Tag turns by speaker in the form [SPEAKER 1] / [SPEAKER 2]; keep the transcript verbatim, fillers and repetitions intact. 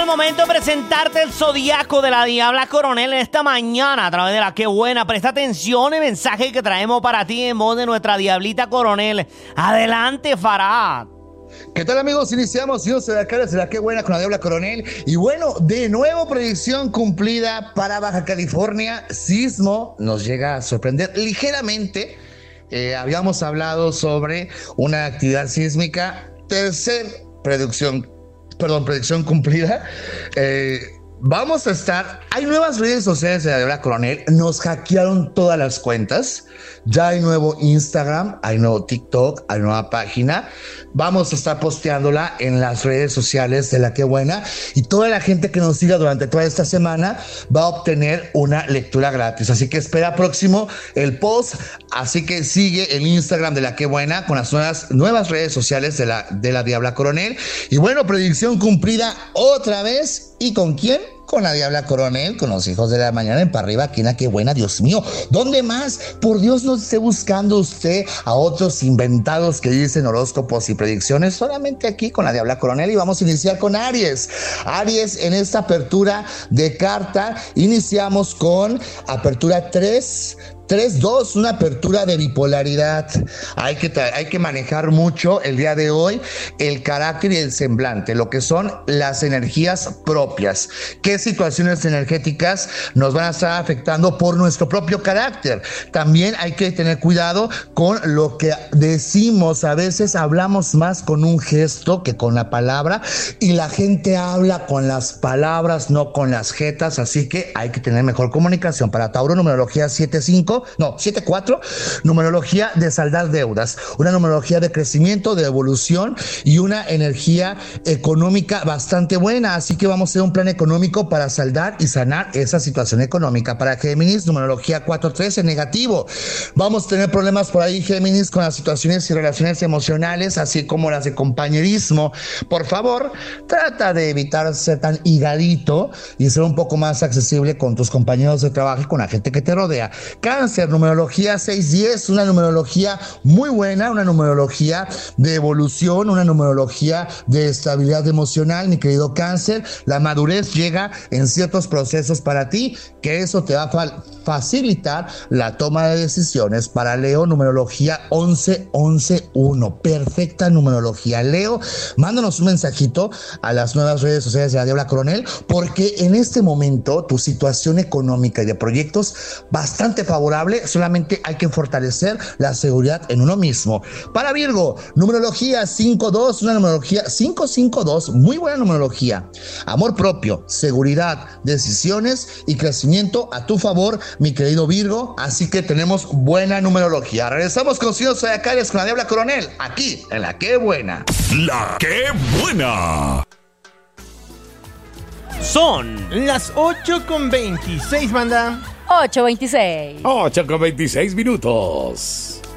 [SPEAKER 1] momento de presentarte el zodiaco de la Diabla Coronel en esta mañana a través de la Qué Buena. Presta atención al mensaje que traemos para ti en voz de nuestra Diablita Coronel. Adelante, Farad.
[SPEAKER 2] ¿Qué tal, amigos? Iniciamos Dios de acá desde la Qué Buena con la Diabla Coronel. Y bueno, de nuevo predicción cumplida para Baja California. Sismo nos llega a sorprender ligeramente. Eh, habíamos hablado sobre una actividad sísmica. Tercer predicción, perdón, predicción cumplida. Eh, vamos a estar... Hay nuevas redes sociales de la Diabla Coronel. Nos hackearon todas las cuentas. Ya hay nuevo Instagram, hay nuevo TikTok, hay nueva página. Vamos a estar posteándola en las redes sociales de la Qué Buena. Y toda la gente que nos siga durante toda esta semana va a obtener una lectura gratis. Así que espera próximo el post. Así que sigue el Instagram de la Qué Buena con las nuevas, nuevas redes sociales de la, de la Diabla Coronel. Y bueno, predicción cumplida otra vez. ¿Y con quién? Con la Diabla Coronel, con los hijos de la mañana en para arriba, aquí en la Qué Buena. Dios mío, ¿dónde más? Por Dios, no esté buscando usted a otros inventados que dicen horóscopos y predicciones, solamente aquí con la Diabla Coronel. Y vamos a iniciar con Aries. Aries, en esta apertura de carta, iniciamos con apertura tres. tres dos, una apertura de bipolaridad. Hay que, hay que manejar mucho el día de hoy el carácter y el semblante, lo que son las energías propias. ¿Qué situaciones energéticas nos van a estar afectando por nuestro propio carácter? También hay que tener cuidado con lo que decimos. A veces hablamos más con un gesto que con la palabra, y la gente habla con las palabras, no con las jetas, así que hay que tener mejor comunicación. Para Tauro, numerología siete cinco, no, siete cuatro, numerología de saldar deudas, una numerología de crecimiento, de evolución y una energía económica bastante buena, así que vamos a hacer un plan económico para saldar y sanar esa situación económica. Para Géminis, numerología cuatro trece, negativo. Vamos a tener problemas por ahí, Géminis, con las situaciones y relaciones emocionales, así como las de compañerismo. Por favor, trata de evitar ser tan higadito y ser un poco más accesible con tus compañeros de trabajo y con la gente que te rodea. Cáncer, numerología seis diez, una numerología muy buena, una numerología de evolución, una numerología de estabilidad emocional, mi querido Cáncer. La madurez llega en ciertos procesos para ti, que eso te va a fa- facilitar la toma de decisiones. Para Leo, numerología once once uno, perfecta numerología. Leo, mándanos un mensajito a las nuevas redes sociales de la Diabla Coronel, porque en este momento tu situación económica y de proyectos bastante favorable, solamente hay que fortalecer la seguridad en uno mismo. Para Virgo, numerología cinco dos, una numerología cinco cinco dos, muy buena numerología. Amor propio, seguridad, decisiones y crecimiento a tu favor, mi querido Virgo, así que tenemos buena numerología. Regresamos con Ciudad Zodiacales con la Diabla Coronel, aquí en la Qué Buena.
[SPEAKER 3] La Qué Buena.
[SPEAKER 1] Son
[SPEAKER 4] las ocho con veintiséis, banda.
[SPEAKER 5] ocho veintiséis.
[SPEAKER 3] ocho con veintiséis minutos.